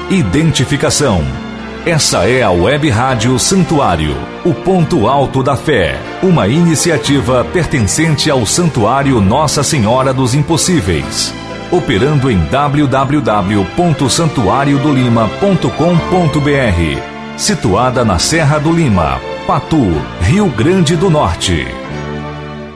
identificação. Essa é a Web Rádio Santuário, o ponto alto da fé, uma iniciativa pertencente ao Santuário Nossa Senhora dos Impossíveis, operando em www.santuariodolima.com.br, situada na Serra do Lima, Patu, Rio Grande do Norte.